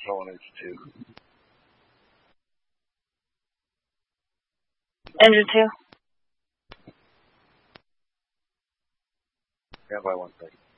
control on H2. Engine 2. Stand by 1 second.